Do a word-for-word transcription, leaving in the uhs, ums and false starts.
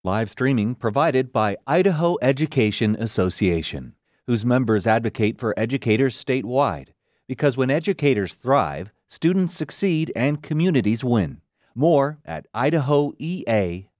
Live streaming provided by Idaho Education Association, whose members advocate for educators statewide. Because when educators thrive, students succeed and communities win. More at idaho e a